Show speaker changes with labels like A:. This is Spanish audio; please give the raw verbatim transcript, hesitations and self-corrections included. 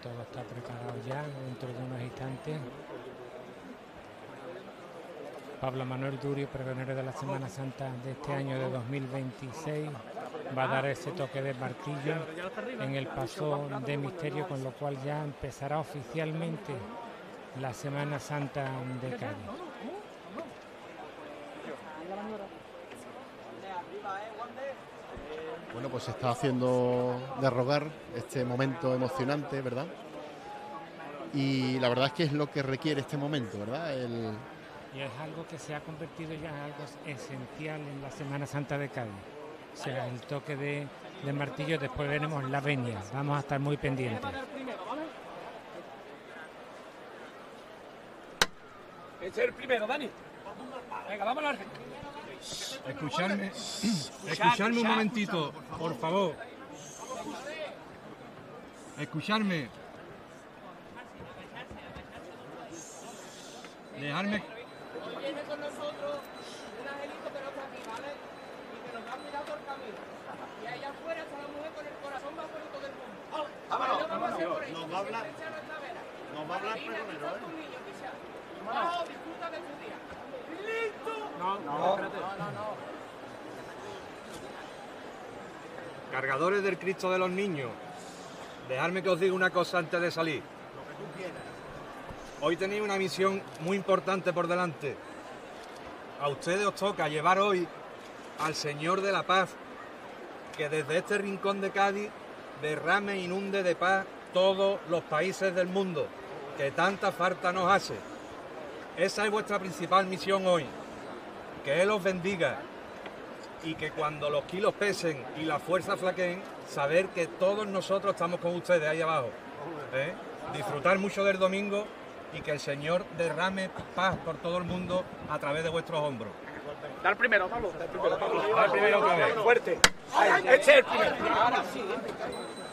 A: todo está preparado ya dentro de unos instantes. Pablo Manuel Durio, pregonero de la Semana Santa de este año de dos mil veintiséis, va a dar ese toque de martillo en el paso de misterio, con lo cual ya empezará oficialmente la Semana Santa de Cádiz.
B: Bueno, pues se está haciendo de rogar este momento emocionante, ¿verdad? Y la verdad es que es lo que requiere este momento, ¿verdad? El...
A: Y es algo que se ha convertido ya en algo esencial en la Semana Santa de Cádiz. O sea, el toque de, de martillo, después veremos la venia. Vamos a estar muy pendientes.
C: Es el primero, Dani. Venga, vamos a la...
D: Escucharme, escucharme un momentito, por favor. Escucharme. Dejarme.
C: Viene con nosotros un angelito que no está aquí, ¿vale? Y que nos va a mirar por el camino. Y allá afuera está la mujer con el corazón más bonito del mundo. ¡Vámonos! Vamos a hacer por eso. Nos va a hablar. Nos va a hablar pregonero, ¿eh? No, disfruta de tu día. ¡Listo!
D: No, no, espérate.
C: No, no, no.
D: Cargadores del Cristo de los Niños. Dejadme que os diga una cosa antes de salir.
C: Lo que tú quieras.
D: Hoy tenéis una misión muy importante por delante. A ustedes os toca llevar hoy al Señor de la Paz, que desde este rincón de Cádiz derrame e inunde de paz todos los países del mundo, que tanta falta nos hace. Esa es vuestra principal misión hoy. Que Él os bendiga y que cuando los kilos pesen y la fuerza flaqueen, saber que todos nosotros estamos con ustedes ahí abajo. ¿Eh? Disfrutar mucho del domingo y que el Señor derrame paz por todo el mundo a través de vuestros hombros.
C: Da el primero, Pablo. Da el primero, Pablo.
D: Da el primero otra vez.
C: Fuerte. Este es el primero. Ahora sí.